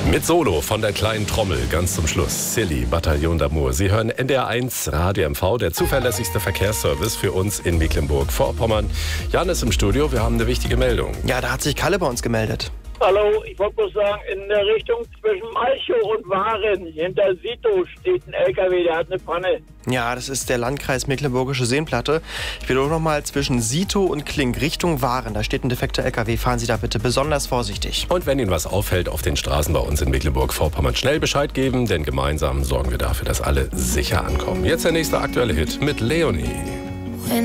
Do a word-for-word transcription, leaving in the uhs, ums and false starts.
Mit Solo von der kleinen Trommel ganz zum Schluss. Silly, Bataillon d'Amour. Sie hören N D R eins Radio M V, der zuverlässigste Verkehrsservice für uns in Mecklenburg-Vorpommern. Jan ist im Studio, wir haben eine wichtige Meldung. Ja, da hat sich Kalle bei uns gemeldet. Hallo, ich wollte bloß sagen, in der Richtung zwischen Malchow und Waren, hinter Sito, steht ein L K W, der hat eine Panne. Ja, das ist der Landkreis Mecklenburgische Seenplatte. Ich wiederhole nochmal, zwischen Sito und Klink, Richtung Waren, da steht ein defekter L K W. Fahren Sie da bitte besonders vorsichtig. Und wenn Ihnen was auffällt auf den Straßen bei uns in Mecklenburg-Vorpommern, schnell Bescheid geben, denn gemeinsam sorgen wir dafür, dass alle sicher ankommen. Jetzt der nächste aktuelle Hit mit Leonie.